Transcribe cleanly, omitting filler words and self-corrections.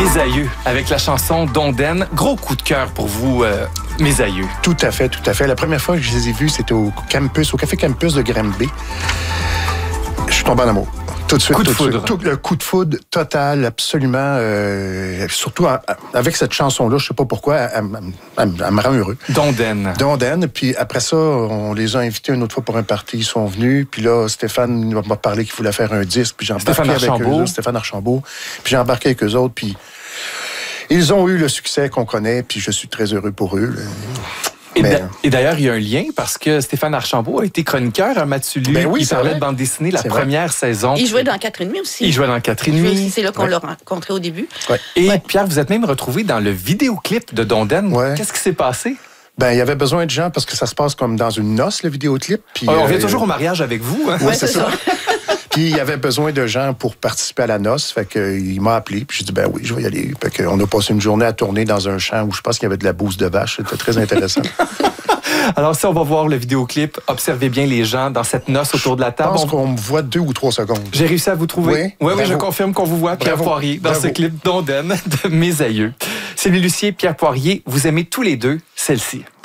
Mes aïeux, avec la chanson Dondaine. Gros coup de cœur pour vous, mes aïeux. Tout à fait, tout à fait. La première fois que je les ai vus, c'était au Café Campus de Granby. Je suis tombé en amour. Tout de suite, coup de foudre. Le coup de foudre total, absolument. Surtout avec cette chanson-là, je sais pas pourquoi, elle me rend heureux. Dondaine. Dondaine. Puis après ça, on les a invités une autre fois pour un party. Ils sont venus. Puis là, Stéphane m'a parlé qu'il voulait faire un disque. Puis j'ai embarqué avec eux. Stéphane Archambault. Puis j'ai embarqué avec eux autres. Puis ils ont eu le succès qu'on connaît. Puis je suis très heureux pour eux. Et d'ailleurs, il y a un lien parce que Stéphane Archambault a été chroniqueur à Mathieu. Oui, il parlait de bande dessinée la première saison. Il jouait dans 4,5 aussi. Il jouait dans 4,5. C'est là qu'on l'a rencontré au début. Ouais. Et Pierre, vous êtes même retrouvé dans le vidéoclip de Dondaine. Ouais. Qu'est-ce qui s'est passé? Il y avait besoin de gens parce que ça se passe comme dans une noce, le vidéoclip. Puis, on vient toujours au mariage avec vous. Hein? Oui, c'est ça. Puis il y avait besoin de gens pour participer à la noce. Fait qu'il m'a appelé. Puis j'ai dit, oui, je vais y aller. Fait qu'on a passé une journée à tourner dans un champ où je pense qu'il y avait de la bouse de vache. C'était très intéressant. Alors, si on va voir le vidéoclip, observez bien les gens dans cette noce autour de la table. Je pense qu'on me voit 2 ou 3 secondes. J'ai réussi à vous trouver. Oui, je confirme qu'on vous voit, Pierre Poirier, dans ce clip Dondaine de Mes aïeux. Sylvie Lucier, Pierre Poirier, vous aimez tous les deux celle-ci.